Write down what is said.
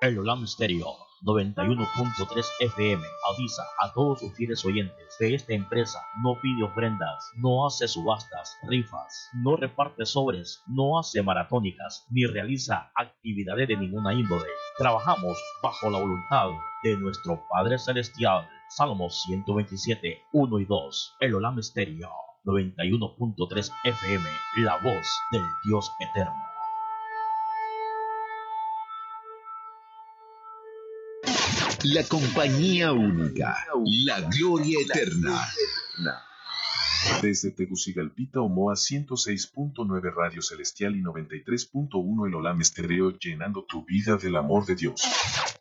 El Olam Stereo 91.3 FM avisa a todos sus fieles oyentes que esta empresa no pide ofrendas, no hace subastas, rifas, no reparte sobres, no hace maratónicas, ni realiza actividades de ninguna índole. Trabajamos bajo la voluntad de nuestro Padre Celestial. Salmos 127, 1 y 2. El Olam Stereo 91.3 FM, la voz del Dios eterno. La compañía única, la gloria eterna. Desde Tegucigalpita, Omoa 106.9 Radio Celestial y 93.1 El Olam Stereo, llenando tu vida del amor de Dios.